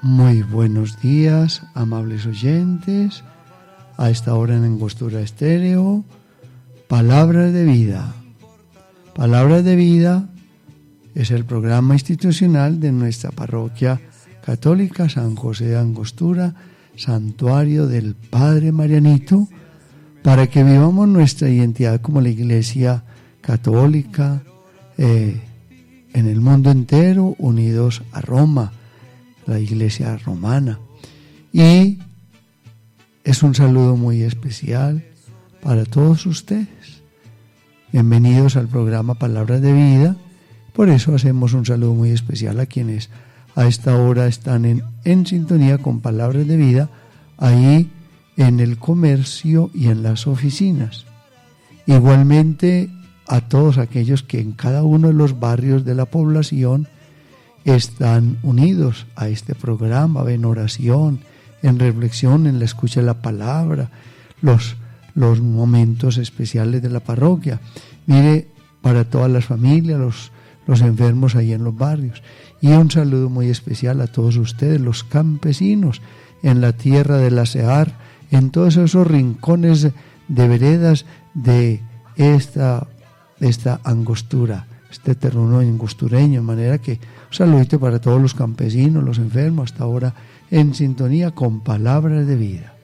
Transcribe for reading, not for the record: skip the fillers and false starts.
Muy buenos días, amables oyentes. A esta hora en Angostura Estéreo, Palabras de Vida. Palabras de Vida es el programa institucional de nuestra parroquia católica San José de Angostura, Santuario del Padre Marianito, para que vivamos nuestra identidad como la Iglesia católica en el mundo entero, unidos a Roma, la Iglesia romana. Y es un saludo muy especial para todos ustedes. Bienvenidos al programa Palabras de Vida. Por eso hacemos un saludo muy especial a quienes a esta hora están en sintonía con Palabras de Vida, ahí en el comercio y en las oficinas. Igualmente a todos aquellos que en cada uno de los barrios de la población están unidos a este programa, en oración, en reflexión, en la escucha de la palabra, los momentos especiales de la parroquia. Mire, para todas las familias, los enfermos ahí en los barrios. Y un saludo muy especial a todos ustedes, los campesinos, en la tierra de la Sear, en todos esos rincones de veredas de esta Angostura, este terreno angostureño, de manera que un saludito para todos los campesinos, los enfermos, hasta ahora en sintonía con Palabras de Vida.